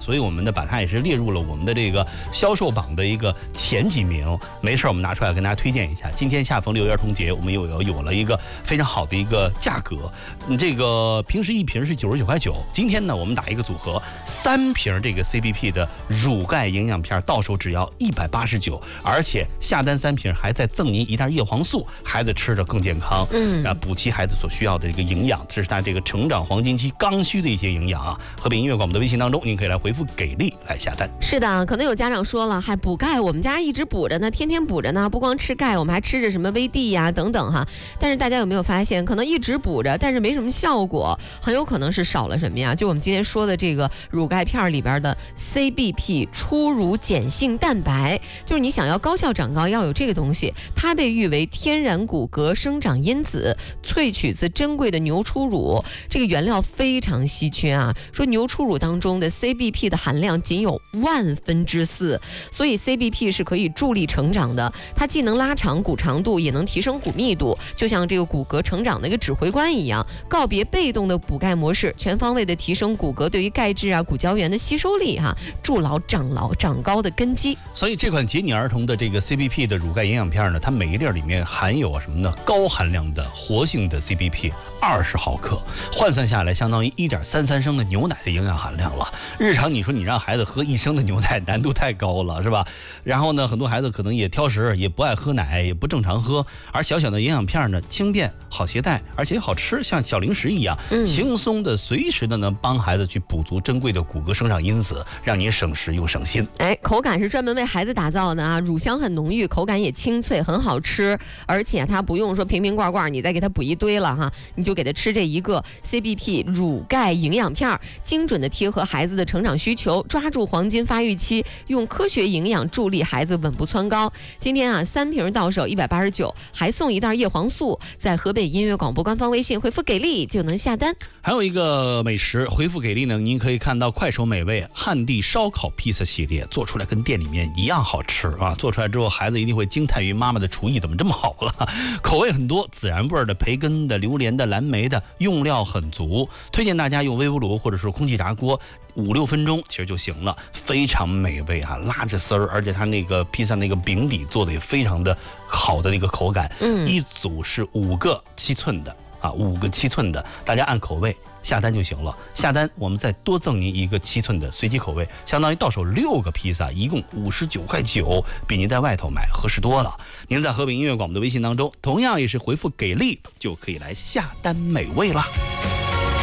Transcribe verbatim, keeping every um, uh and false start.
所以我们呢把它也是列入了我们的这个销售榜的一个前几名。没事，我们拿出来跟大家推荐一下。今天恰逢六一儿童节，我们又有有了一个非常好的一个价格。嗯，这个平时一瓶是九十九块九，今天呢我们打一个组合，三瓶这个 C B P 的乳钙营养片到手只要一百八十九，而且下单三瓶还再赠您一袋叶黄素，孩子吃着更健康，嗯，啊，补齐孩子所需要的这个营养，这是他这个成长黄金期刚需的一些营养啊。河北音乐广播的微信当中，您可以来回复给力来下单。 是的，可能有家长说了，还补钙，我们家一直补着呢，天天补着呢，不光吃钙，我们还吃着什么维 D 呀、啊、等等哈。但是大家有没有发现，可能一直补着，但是没什么效果，很有可能是少了什么呀？就我们今天说的这个乳钙片里边的 C B P 初乳碱性蛋白，就是你想要高效长高要有这个东西，它被誉为天然骨骼生长因子，萃取自珍贵的牛初乳，这个原料非常稀缺啊。说牛初乳当中的 C B P 的含量仅有万分之四，所以 C B P 是可以助力成长的，它既能拉长骨长度，也能提升骨密度，就像这个骨骼成长的一个指挥官一样，告别被动的补钙模式，全方位的提升骨骼对于钙质啊、骨胶原的吸收力哈、啊，筑牢长老长高的根基。 所以这款解你儿童的这个 C B P 的乳钙营养片呢，它每一粒里面含有什么呢？高含量的活性的 C B P 二十毫克，换算下来相当于一点三三升的牛奶的营养含量了。日常你说你让孩子喝一升的牛奶，难度太高了，是吧？然后呢，很多孩子可能也挑食，也不爱喝奶，也不正常喝。而小小的营养片呢，轻便好携带，而且好吃，像小零食一样，嗯、轻松的、随时的呢，帮孩子去补足珍贵的骨骼生长因子，让你省时又省心。 哎，口感是专门为孩子打造的啊，乳香很浓郁，口感也清脆，很好吃，而且它不用说瓶瓶罐罐，你再给它补一堆了哈，你就给它吃这一个 C B P 乳钙营养片，精准的贴合孩子的成长需求，抓住黄金发育期，用科学营养助力孩子稳步蹿高。今天啊，三瓶到手一百八十九，还送一袋叶黄素，在河北音乐广播官方微信回复给力就能下单。 还有一个美食，回复给力呢，您可以看到快手美味汉地烧烤披萨系列，做出来跟店里面一样好吃啊！做出来之后，孩子一定会惊叹于妈妈的厨艺怎么这么好了。口味很多，孜然味的、培根的、榴莲的、蓝莓的，用料很足。推荐大家用微波炉或者是空气炸锅，五六分钟其实就行了，非常美味啊，拉着丝儿，而且它那个披萨那个饼底做的也非常的好的那个口感。嗯，一组是五个七寸的啊，五个七寸的，大家按口味下单就行了。下单我们再多赠您一个七寸的随机口味，相当于到手六个披萨，一共五十九块九，比您在外头买合适多了。您在河北音乐广播的微信当中，同样也是回复给力就可以来下单美味啦。